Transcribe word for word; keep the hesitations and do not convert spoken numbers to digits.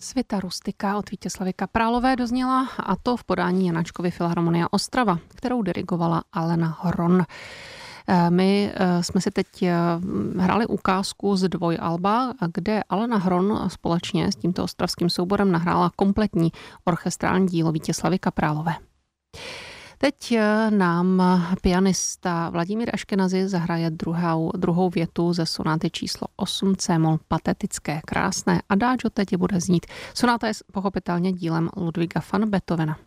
Svita rustika od Vítězslavy Kaprálové dozněla, a to v podání Janáčkovy Filharmonie Ostrava, kterou dirigovala Alena Hron. My jsme si teď hráli ukázku z dvojalba, kde Alena Hron společně s tímto ostravským souborem nahrála kompletní orchestrální dílo Vítězslavy Kaprálové. Teď nám pianista Vladimír Aškenazy zahraje druhou, druhou větu ze sonáty číslo osm C-moll patetické, krásné adagio teď bude znít. Sonáta je pochopitelně dílem Ludwiga van Beethovena.